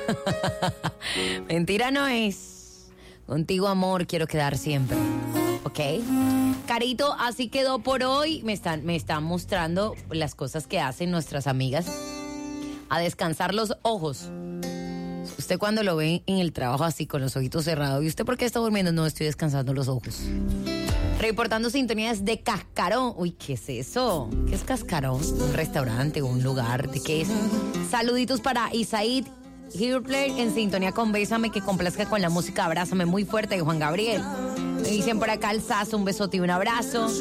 Mentira no es. Contigo, amor, quiero quedar siempre. ¿Ok? Carito, así quedó por hoy. Me están mostrando las cosas que hacen nuestras amigas. A descansar los ojos. Usted cuando lo ve en el trabajo así con los ojitos cerrados, ¿y usted por qué está durmiendo? No, estoy descansando los ojos. Reportando sintonías de Cascarón. Uy, ¿qué es eso? ¿Qué es Cascarón? ¿Un restaurante o un lugar? ¿De qué es? Saluditos para Isaid Hirpler en sintonía con Bésame, que complazca con la música Abrázame muy fuerte de Juan Gabriel. Me dicen por acá el Sazo, un besote y un abrazo.